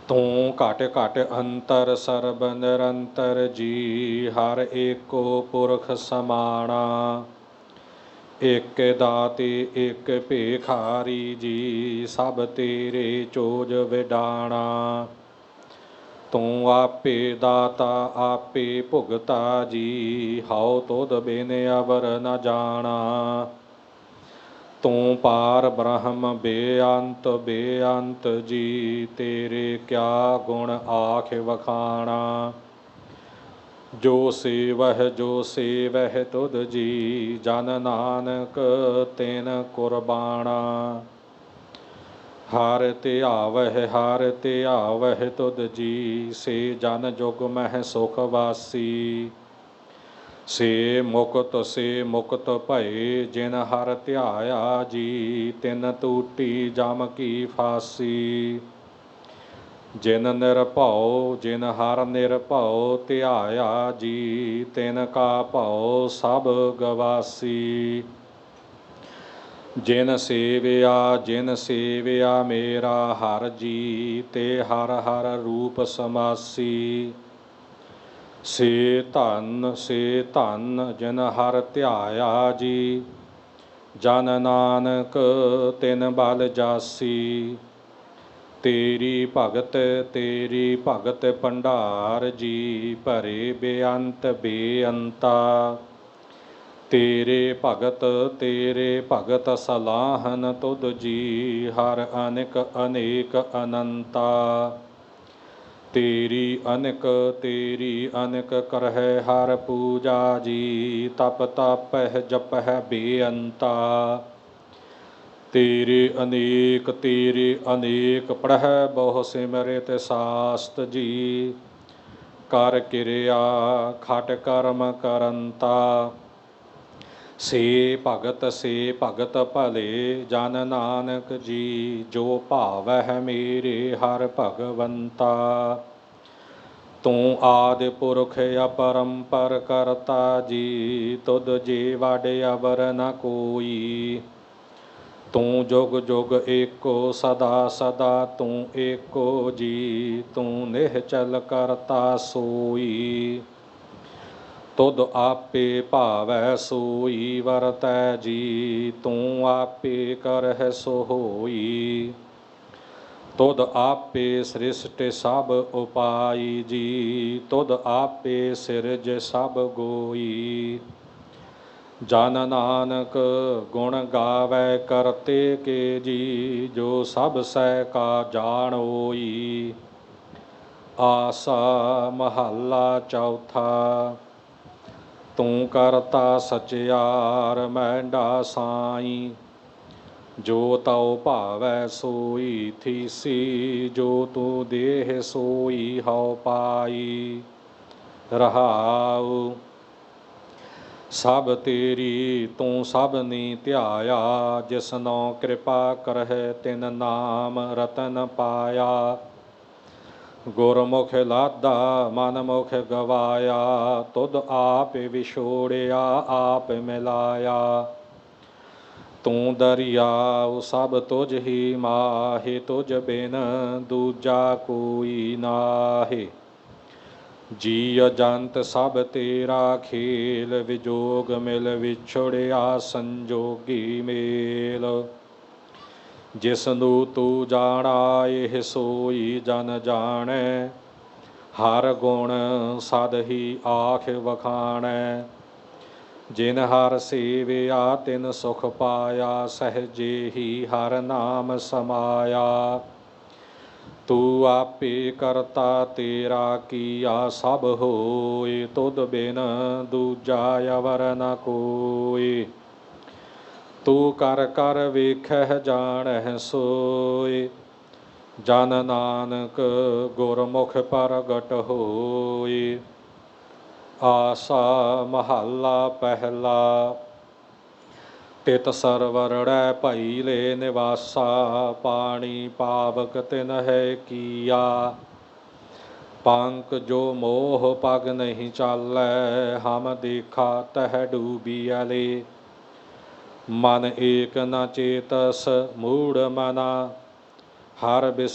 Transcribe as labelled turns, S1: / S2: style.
S1: ਤੂੰ ਘਟ ਘਟ ਅੰਤਰ ਸਰਬ ਨਿਰੰਤਰ ਜੀ, ਹਰ ਏਕੋ ਪੁਰਖ ਸਮਾਣਾ। ਇਕ ਦਾਤੇ ਇਕ ਭੇਖਾਰੀ ਜੀ, ਸਭ ਤੇਰੇ ਚੋਜ ਵਿਡਾਣਾ। ਤੂੰ ਆਪੇ ਦਾਤਾ ਆਪੇ ਭੁਗਤਾ ਜੀ, ਹਉ ਤੁਧ ਬਿਨ ਅਵਰ ਨ ਜਾਣਾ। ਤੂੰ ਪਾਰ ਬ੍ਰਹਮ ਬੇਅੰਤ ਬੇਅੰਤ ਜੀ, ਤੇਰੇ ਕਿਆ ਗੁਣ ਆਖ ਵਖਾਣਾ। ਜੋ ਸੇਵਹਿ ਤੁਧ ਜੀ, ਜਨ ਨਾਨਕ ਤਿਨ ਕੁਰਬਾਣਾ। ਹਰ ਧਿਆਵਹਿ ਤੁਧ ਜੀ, ਸੇ ਜਨ ਜੁਗ ਮਹਿ ਸੁਖ ਵਾਸੀ। ਸੇ ਮੁਕਤ ਭਏ, ਜਿਨ ਹਰ ਧਿਆਇਆ ਜੀ, ਤਿਨ ਟੂਟੀ ਜਮ ਕੀ ਫਾਸੀ। ਜਿਨ ਹਰ ਨਿਰਭਉ ਧਿਆਇਆ ਜੀ, ਤਿਨ ਕਾ ਭਉ ਸਭ ਗਵਾਸੀ। ਜਿਨ ਸੇਵਿਆ ਮੇਰਾ ਹਰ ਜੀ, ਤੇ ਹਰ ਹਰ ਰੂਪ ਸਮਾਸੀ। ਸੇ ਧਨ ਜਿਨ ਹਰ ਧਿਆਇਆ ਜੀ, ਜਨ ਨਾਨਕ ਤਿਨ ਬਲ ਜਾਸੀ। ਤੇਰੀ ਭਗਤ ਭੰਡਾਰ ਜੀ, ਭਰੇ ਬੇਅੰਤ ਬੇਅੰਤਾ। ਤੇਰੇ ਭਗਤ ਸਲਾਹਨ ਤੁਧ ਜੀ, ਹਰ ਅਨਿਕ ਅਨੇਕ ਅਨੰਤਾ। ਤੇਰੀ ਅਨਿਕ ਕਰਹਿ ਹਰ ਪੂਜਾ ਜੀ, ਤਪ ਤਾਪਹਿ ਜਪਹਿ ਬੇਅੰਤਾ। ਤੇਰੇ ਅਨੇਕ ਪੜ੍ਹੈ ਬਹੁ ਸਿਮਰਿਤ ਸਾਸਤ ਜੀ, ਕਰ ਕਿਰਿਆ ਖਟ ਕਰਮ ਕਰੰਤਾ। ਸੇ ਭਗਤ ਭਲੇ ਜਨ ਨਾਨਕ ਜੀ, ਜੋ ਭਾਵਹਿ ਮੇਰੇ ਹਰਿ ਭਗਵੰਤਾ। ਤੂੰ ਆਦਿ ਪੁਰਖ ਅਪਰੰਪਰ ਕਰਤਾ ਜੀ, ਤੁਧ ਜੇ ਵਡ ਅਵਰ ਨ ਕੋਈ। ਤੂੰ ਜੁਗ ਜੁਗ ਏਕੋ ਸਦਾ ਸਦਾ ਤੂੰ ਏਕੋ ਜੀ, ਤੂੰ ਨਿਹਚਲ ਕਰਤਾ ਸੋਈ। ਤੁਧ ਆਪੇ ਭਾਵੈ ਸੋਈ ਵਰਤੈ ਜੀ, ਤੂੰ ਆਪੇ ਕਰਹਿ ਸੋ ਹੋਈ। ਤੁਧ ਆਪੇ ਸ੍ਰਿਸ਼ਟ ਸਭ ਉਪਾਈ ਜੀ, ਤੁਧ ਆਪੇ ਸਿਰਜ ਸਭ ਗੋਈ। ਜਨ ਨਾਨਕ ਗੁਣ ਗਾਵੈ ਕਰਤੇ ਕੇ ਜੀ, ਜੋ ਸਭ ਸਹਿ ਕਾ ਜਾਣੋਈ। ਆਸਾ ਮਹੱਲਾ ਚੌਥਾ। ਤੂੰ ਕਰਤਾ ਸਚਿਆਰ ਮੈਂਡਾ ਸਾਈ, ਜੋ ਤਉ ਭਾਵੈ ਸੋਈ ਥੀਸੀ। ਜੋ ਤੂੰ ਦੇਹ ਸੋਈ ਹਉ ਪਾਈ। ਰਹਾਉ ਸਭ ਤੇਰੀ ਤੂੰ ਸਭਨੀ ਧਿਆਇਆ, ਜਿਸਨੋ ਕਿਰਪਾ ਕਰਹਿ ਤਿਨ ਨਾਮ ਰਤਨ ਪਾਇਆ। ਗੁਰਮੁਖ ਲਾਧਾ ਮਨ ਮੁਖ ਗਵਾਇਆ, ਤੁਧ ਆਪ ਵਿਛੋੜਿਆ ਆਪ ਮਿਲਾਇਆ। ਤੂੰ ਦਰਿਆਉ ਸਭ ਤੁਝ ਹੀ ਮਾਹਿ, ਤੁਝ ਬਿਨ ਦੂਜਾ ਕੋਈ ਨਾਹਿ। ਜੀਅ ਜੰਤ ਸਭ ਤੇਰਾ ਖੇਲ, ਵਿਜੋਗ ਮਿਲ ਵਿਛੜਿਆ ਸੰਜੋਗੀ ਮੇਲ। ਜਿਸਨੂੰ ਤੂੰ ਜਾਣਾ ਇਹ ਸੋਈ ਜਨ ਜਾਣੈ, ਹਰ ਗੁਣ ਸਦ ਹੀ ਆਖ ਵਖਾਣੈ। ਜਿਨ ਹਰ ਸੇਵਿਆ ਤਿਨ ਸੁਖ ਪਾਇਆ, ਸਹਿਜੇ ਹੀ ਹਰ ਨਾਮ ਸਮਾਇਆ। ਤੂੰ ਆਪੇ ਕਰਤਾ ਤੇਰਾ ਕੀਆ ਸਭ ਹੋਇ, ਤੁਧ ਬਿਨ ਦੂਜਾ ਅਵਰ ਨ ਕੋਈ। ਤੂੰ ਕਰ ਕਰ ਵੇਖਹਿ ਜਾਣਹਿ ਸੋਇ, ਜਨ ਨਾਨਕ ਗੁਰਮੁਖ ਪ੍ਰਗਟ ਹੋਇ। ਆਸਾ ਮਹੱਲਾ ਪਹਿਲਾ। ਤਿਤ ਸਰਵਰੜੈ ਭਈ ਲੈ ਨਿਵਾਸਾ, ਪਾਣੀ ਪਾਵਕ ਤਿਨਹਿ ਕੀਆ। ਪੰਕ ਜੋ ਮੋਹ ਪਗ ਨਹੀਂ ਚਾਲੈ, ਹਮ ਦੇਖਾ ਤਹ ਡੂਬੀਅਲੇ। ਮਨ ਏਕ ਨ ਚੇਤਸ ਮੂੜ ਮਨਾ, ਹਰ